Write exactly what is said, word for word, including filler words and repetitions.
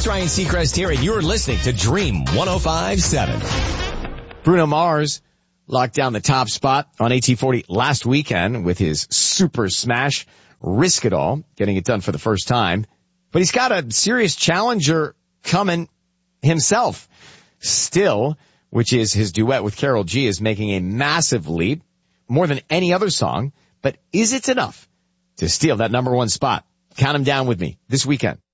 it's Ryan Seacrest here, and you're listening to Dream one oh five point seven. Bruno Mars locked down the top spot on A T forty last weekend with his super smash, Risk It All, getting it done for the first time. But he's got a serious challenger coming himself. Still, which is his duet with Karol G, is making a massive leap, more than any other song. But is it enough to steal that number one spot? Count him down with me this weekend.